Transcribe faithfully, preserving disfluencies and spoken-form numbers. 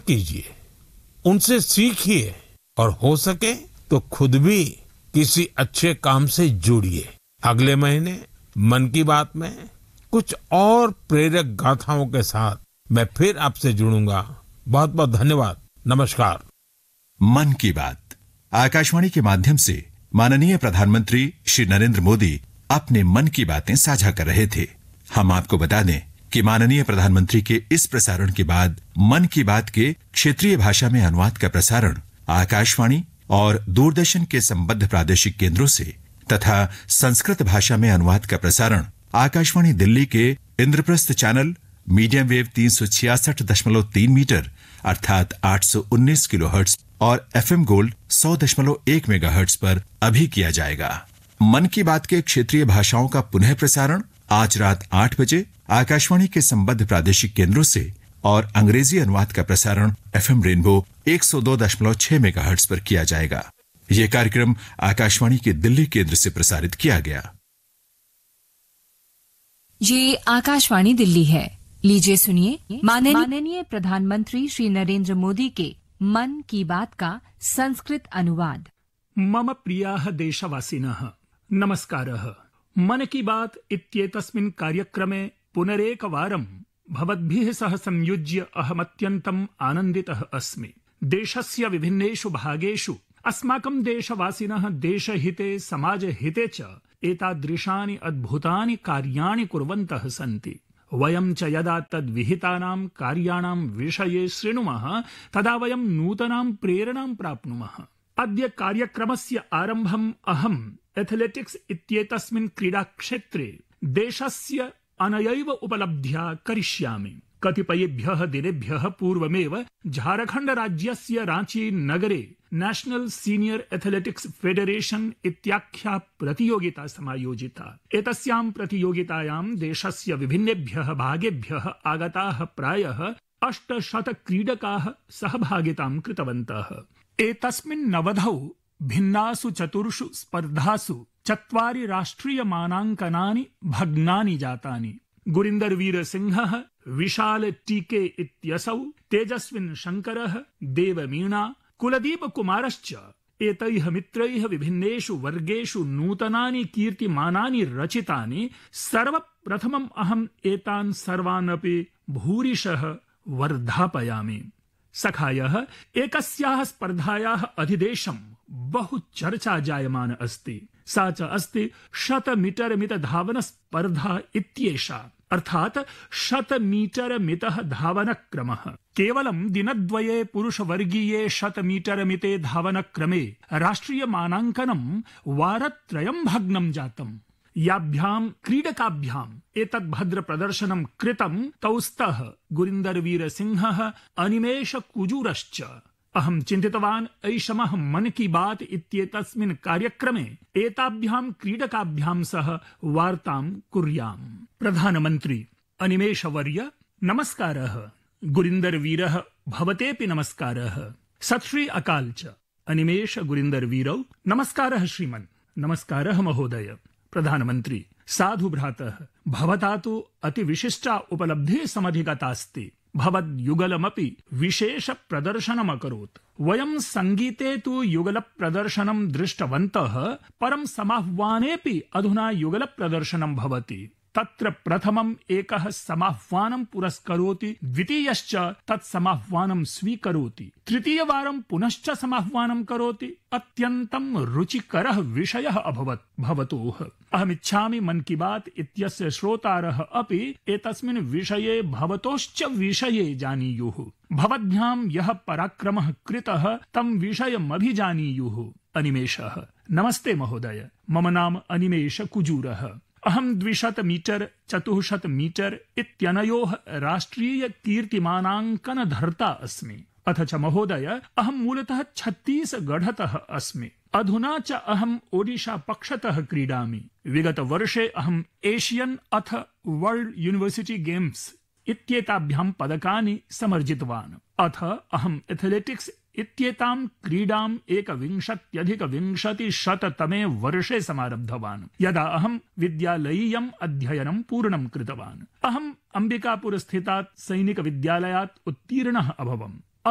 कीजिए, उनसे सीखिए और हो सके तो खुद भी किसी अच्छे काम से जुड़िए। अगले महीने मन की बात में कुछ और प्रेरक गाथाओं के साथ मैं फिर आपसे जुड़ूंगा। बहुत बहुत धन्यवाद। नमस्कार। मन की बात आकाशवाणी के माध्यम से माननीय प्रधानमंत्री श्री नरेंद्र मोदी अपने मन की बातें साझा कर रहे थे। हम आपको बता दें कि माननीय प्रधानमंत्री के इस प्रसारण के बाद मन की बात के क्षेत्रीय भाषा में अनुवाद का प्रसारण आकाशवाणी और दूरदर्शन के संबद्ध प्रादेशिक केंद्रों से तथा संस्कृत भाषा में अनुवाद का प्रसारण आकाशवाणी दिल्ली के इंद्रप्रस्थ चैनल मीडियम वेव तीन सौ छियासठ दशमलव तीन मीटर अर्थात आठ सौ उन्नीस किलोहर्ट्ज और एफएम गोल्ड सौ दशमलव एक मेगाहर्ट्ज पर अभी किया जाएगा। मन की बात के क्षेत्रीय भाषाओं का पुनः प्रसारण आज रात आठ बजे आकाशवाणी के संबद्ध प्रादेशिक केंद्रों से और अंग्रेजी अनुवाद का प्रसारण एफएम रेनबो एक सौ दो दशमलव छह मेगाहर्ट्ज पर किया जाएगा। यह कार्यक्रम आकाशवाणी के दिल्ली केंद्र से प्रसारित किया गया। ये आकाशवाणी दिल्ली है। लीजिए सुनिए माननीय प्रधानमंत्री श्री नरेंद्र मोदी के मन की बात का संस्कृत अनुवाद। मम प्रियाः देशवासिनः नमस्कारः। मन की बात इत्येतस्मिन् कार्यक्रमे पुनरेकवारं भवद्भिः सह संयुज्य अहमत्यन्तम् आनन्दितः अस्मि। देशस्य विभिन्नेषु भागेषु अस्माकं देशवासिनः देशहिते समाजहिते च एतादृशानि अद्भुतानि कार्याणि कुर्वन्तः सन्ति। वयं च यदा तद्विहितानां कार्याणां विषये शृणुमः तदा वयं नूतनां प्रेरणां प्राप्नुमः। अद्य कार्यक्रमस्य आरम्भम् अहम् एथलेटिक्स इत्येतस्मिन् क्रीडाक्षेत्रे देशस्य अनयैव उपलब्ध्या करिष्यामि। कतिपयेभ्यः दिनेभ्यः पूर्वमेव झारखण्ड राज्यस्य रांची नगरे नेशनल सीनियर एथलेटिक्स फेडरेशन इत्याख्या प्रतियोगिता समायोजिता। एतस्यां प्रतियोगितायां देशस्य विभिन्नेभ्यः भागेभ्यः आगताः प्रायः अष्टशत क्रीडकाः सहभागितां कृतवन्तः। एतस्मिन् नवधौ भिन्नासु चतुर्षु स्पर्धासु चत्वारि राष्ट्रिय मानाङ्कनानि भग्नानि जातानि। गुरिन्दर वीर सिंहः, विशाल टीके इत्यसौ, तेजस्विन शंकरः, देवमीणा, कुलदीप कुमारश्च एतैः मित्रैः विभिन्नेषु वर्गेषु नूतनानि कीर्तिमानानि रचितानि। सर्वप्रथमम् अहम् एतान् सर्वान् अपि भूरिशः वर्धापयामि। सखायः एकस्याः स्पर्धायाः अधिदेशं बहु चर्चा जायमान अस्ति। सा च अस्ति शत मीटर मित धावन स्पर्धा इत्येषा, अर्थात शत मीटर मितः धावनक्रमः। केवलं दिनद्वये पुरुषवर्गीये शत मीटर मिते धावनक्रमे राष्ट्रिय मानाङ्कनं वारत्रयं भग्नं जातम्। याभ्यां क्रीडकाभ्याम् एतद् भद्र प्रदर्शनं कृतं तौ स्तः गुरिन्दर वीर सिंहः, अनिमेष कुजूरश्च। अहं चिन्तितवान् ऐषमः मन की बात इत्येतस्मिन् कार्यक्रमे एताभ्यां क्रीडकाभ्यां सह वार्तां कुर्याम्। प्रधानमन्त्री अनिमेषवर्य नमस्कारः। गुरिन्दर वीरः भवतेऽपि नमस्कारः। सत् श्री अकाल च। अनिमेष गुरिन्दर वीरौ नमस्कारः श्रीमन्। नमस्कारः महोदय। प्रधानमन्त्री साधु भ्रातः, भवता तु अति विशिष्टा उपलब्धिः समधिगतास्ति। भवद्युगलमपि विशेष प्रदर्शनमकरोत्। वयं संगीते तु युगल प्रदर्शनं दृष्टवन्तः, परं समाह्वानेऽपि अधुना युगल प्रदर्शनं भवति। तत्र प्रथमम् एकः समाह्वानं पुरस्करोति, द्वितीयश्च तत् समाह्वानं स्वीकरोति, तृतीयवारं पुनश्च समाह्वानं करोति। अत्यन्तं रुचिकरः विषयः अभवत् भवतोः। अहमिच्छामि मन की बात इत्यस्य श्रोतारः अपि एतस्मिन् विषये भवतोश्च विषये जानीयुः। भवद्भ्यां यः पराक्रमः कृतः तं विषयमभिजानीयुः। अनिमेषः नमस्ते महोदय। मम नाम अनिमेष कुजूरः। अहं द्विशत मीटर चतुःशत मीटर इत्यनयोः राष्ट्रीय कीर्तिमानाङ्कन धर्ता अस्मि। अथ च महोदय अहं मूलतः छत्तीसगढ़तः अस्मि। अधुना च अहम् ओडिशा पक्षतः क्रीडामि। विगत वर्षे अहम् एशियन अथ वर्ल्ड यूनिवर्सिटी गेम्स इत्येताभ्यां पदकानि समर्जितवान्। अथ अहम् एथलेटिक्स इत्येतां क्रीडाम् एकविंशत्यधिकविंशतिशततमे वर्षे समारब्धवान्, यदा अहं विद्यालयीयम् अध्ययनं पूर्णं कृतवान्। अहम् अम्बिकापुर स्थितात् सैनिक विद्यालयात् उत्तीर्णः अभवम्।